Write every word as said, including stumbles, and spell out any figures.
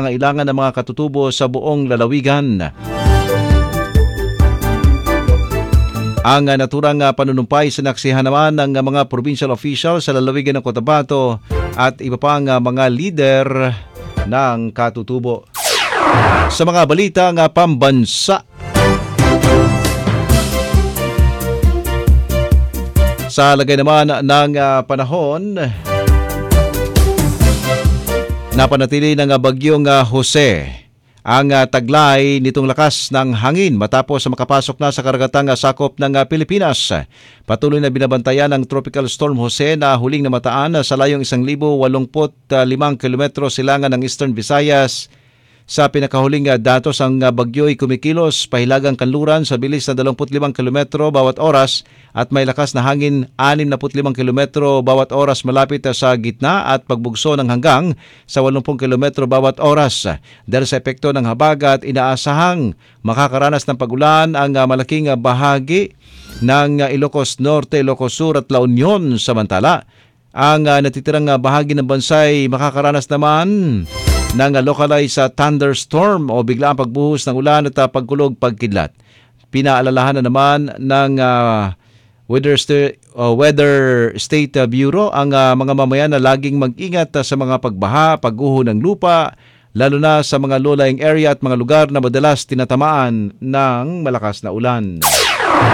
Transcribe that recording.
ilangan ng mga katutubo sa buong lalawigan. Ang uh, naturang uh, panunumpay sa naksihan naman ng uh, mga provincial officials sa lalawigan ng Cotabato at iba pang uh, mga leader ng katutubo. Sa mga balita ng uh, pambansa, sa lagay naman ng uh, panahon, napanatili ng uh, bagyong uh, Jose ang uh, taglay nitong lakas ng hangin matapos makapasok na sa karagatang uh, sakop ng uh, Pilipinas. Patuloy na binabantayan ng Tropical Storm Jose na huling namataan uh, sa layong isang libo walumput limang kilometro silangan ng Eastern Visayas. Sa pinakahuling uh, datos, ang uh, bagyo'y kumikilos pahilagang kanluran sa bilis na dalawampu't limang kilometro bawat oras at may lakas na hangin anim na limang kilometro bawat oras malapit uh, sa gitna at pagbugso ng hanggang sa walumpung kilometro bawat oras. Dahil sa epekto ng habagat, inaasahang makakaranas ng pagulan ang uh, malaking uh, bahagi ng uh, Ilocos Norte, Ilocos Sur at La Union. Samantala, ang uh, natitirang uh, bahagi ng bansay makakaranas naman ng localized uh, thunderstorm o biglaang pagbuhos ng ulan at uh, pagkulog pagkidlat. Pinaalalahan na naman ng uh, Weather, St- uh, Weather State Bureau ang uh, mga mamayan na laging mag-ingat uh, sa mga pagbaha, pagguho ng lupa, lalo na sa mga low-lying area at mga lugar na madalas tinatamaan ng malakas na ulan.